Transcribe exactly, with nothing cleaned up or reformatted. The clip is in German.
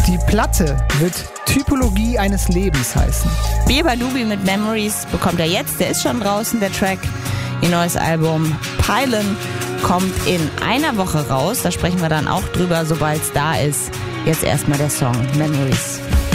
Die Platte wird Typologie eines Lebens heißen. Biba Dubi mit Memories bekommt er jetzt, der ist schon draußen, der Track. Ihr neues Album Pylon kommt in einer Woche raus, da sprechen wir dann auch drüber, sobald es da ist. Jetzt erstmal der Song Memories.